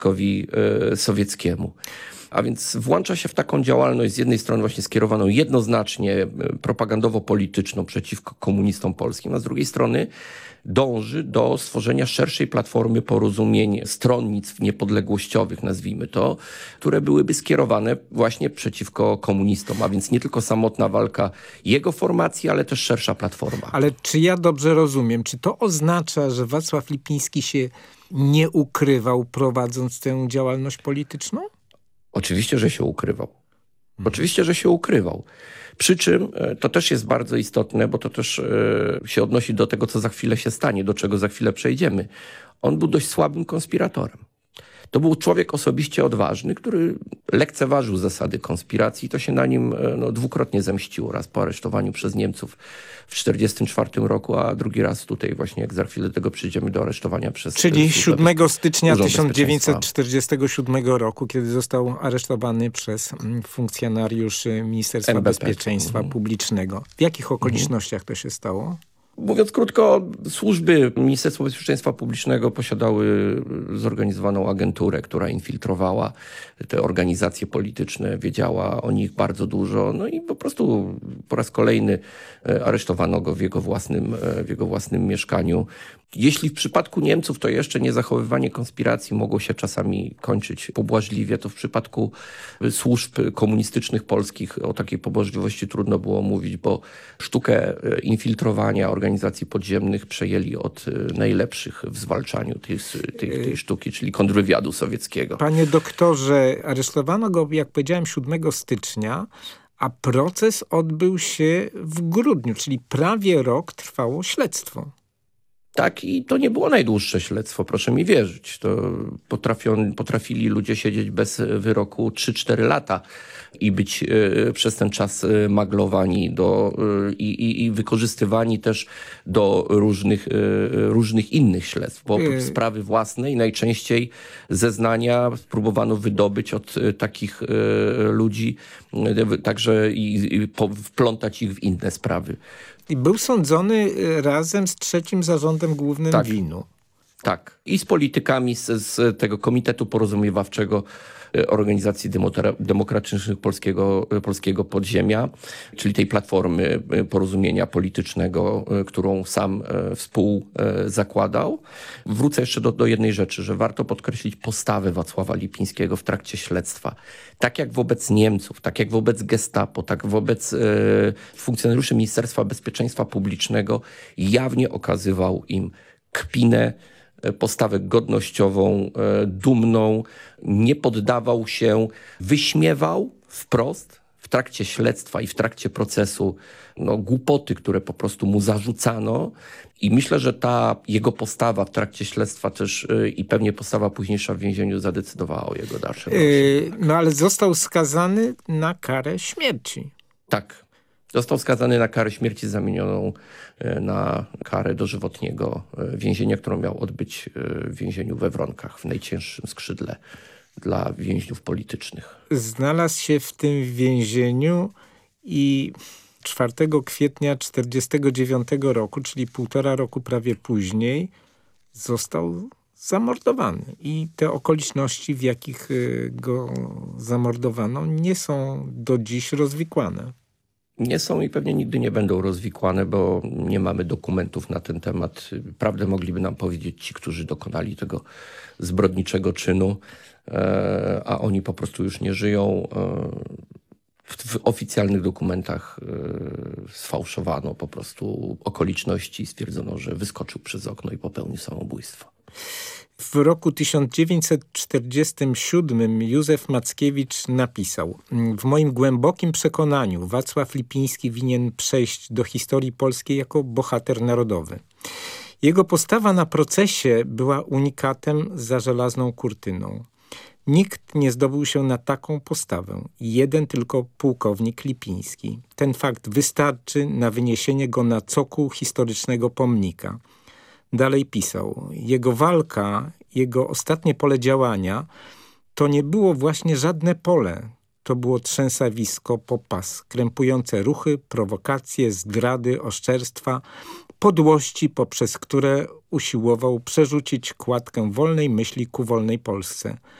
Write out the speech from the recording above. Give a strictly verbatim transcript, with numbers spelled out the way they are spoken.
Związkowi Sowieckiemu. A więc włącza się w taką działalność z jednej strony właśnie skierowaną jednoznacznie propagandowo-polityczną przeciwko komunistom polskim, a z drugiej strony dąży do stworzenia szerszej platformy porozumień stronnictw niepodległościowych, nazwijmy to, które byłyby skierowane właśnie przeciwko komunistom, a więc nie tylko samotna walka jego formacji, ale też szersza platforma. Ale czy ja dobrze rozumiem, czy to oznacza, że Wacław Lipiński się nie ukrywał, prowadząc tę działalność polityczną? Oczywiście, że się ukrywał. Oczywiście, że się ukrywał. Przy czym to też jest bardzo istotne, bo to też się odnosi do tego, co za chwilę się stanie, do czego za chwilę przejdziemy. On był dość słabym konspiratorem. To był człowiek osobiście odważny, który lekceważył zasady konspiracji. To się na nim no, dwukrotnie zemściło. Raz po aresztowaniu przez Niemców w tysiąc dziewięćset czterdziestym czwartym roku, a drugi raz tutaj właśnie, jak za chwilę do tego przyjdziemy, do aresztowania przez... Czyli siódmego stycznia tysiąc dziewięćset czterdziestego siódmego roku, kiedy został aresztowany przez funkcjonariuszy Ministerstwa M B P. Bezpieczeństwa Mhm. Publicznego. W jakich okolicznościach to się stało? Mówiąc krótko, służby Ministerstwa Bezpieczeństwa Publicznego posiadały zorganizowaną agenturę, która infiltrowała te organizacje polityczne, wiedziała o nich bardzo dużo, no i po prostu po raz kolejny aresztowano go w jego własnym, w jego własnym mieszkaniu. Jeśli w przypadku Niemców to jeszcze niezachowywanie konspiracji mogło się czasami kończyć pobłażliwie, to w przypadku służb komunistycznych polskich o takiej pobłażliwości trudno było mówić, bo sztukę infiltrowania organizacji podziemnych przejęli od najlepszych w zwalczaniu tej, tej, tej sztuki, czyli kontrwywiadu sowieckiego. Panie doktorze, aresztowano go, jak powiedziałem, siódmego stycznia, a proces odbył się w grudniu, czyli prawie rok trwało śledztwo. Tak, i to nie było najdłuższe śledztwo, proszę mi wierzyć. To potrafią, potrafili ludzie siedzieć bez wyroku trzy cztery lata i być y, przez ten czas y, maglowani do, y, i, i wykorzystywani też do różnych, y, różnych innych śledztw. Bo oprócz sprawy własnej najczęściej zeznania próbowano wydobyć od y, takich y, ludzi, y, także i, i po, wplątać ich w inne sprawy. I był sądzony razem z trzecim zarządem głównym tak. W I N-u. Tak. I z politykami z, z tego Komitetu Porozumiewawczego Organizacji Demokratycznych Polskiego, Polskiego Podziemia, czyli tej platformy porozumienia politycznego, którą sam współzakładał. Wrócę jeszcze do, do jednej rzeczy, że warto podkreślić postawę Wacława Lipińskiego w trakcie śledztwa. Tak jak wobec Niemców, tak jak wobec Gestapo, tak wobec e, funkcjonariuszy Ministerstwa Bezpieczeństwa Publicznego jawnie okazywał im kpinę, postawę godnościową, dumną, nie poddawał się, wyśmiewał wprost w trakcie śledztwa i w trakcie procesu no, głupoty, które po prostu mu zarzucano. I myślę, że ta jego postawa w trakcie śledztwa też yy, i pewnie postawa późniejsza w więzieniu zadecydowała o jego dalszym losie. Yy, no ale został skazany na karę śmierci. Tak. Został skazany na karę śmierci zamienioną na karę dożywotniego więzienia, którą miał odbyć w więzieniu we Wronkach, w najcięższym skrzydle dla więźniów politycznych. Znalazł się w tym więzieniu i czwartego kwietnia tysiąc dziewięćset czterdziestego dziewiątego roku, czyli półtora roku prawie później, został zamordowany. I te okoliczności, w jakich go zamordowano, nie są do dziś rozwikłane. Nie są i pewnie nigdy nie będą rozwikłane, bo nie mamy dokumentów na ten temat. Prawdę mogliby nam powiedzieć ci, którzy dokonali tego zbrodniczego czynu, a oni po prostu już nie żyją. W oficjalnych dokumentach sfałszowano po prostu okoliczności i stwierdzono, że wyskoczył przez okno i popełnił samobójstwo. W roku tysiąc dziewięćset czterdziestym siódmym Józef Mackiewicz napisał: w moim głębokim przekonaniu Wacław Lipiński winien przejść do historii polskiej jako bohater narodowy. Jego postawa na procesie była unikatem za żelazną kurtyną. Nikt nie zdobył się na taką postawę. Jeden tylko pułkownik Lipiński. Ten fakt wystarczy na wyniesienie go na cokół historycznego pomnika. Dalej pisał: jego walka, jego ostatnie pole działania to nie było właśnie żadne pole. To było trzęsawisko po pas, krępujące ruchy, prowokacje, zdrady, oszczerstwa, podłości, poprzez które usiłował przerzucić kładkę wolnej myśli ku wolnej Polsce.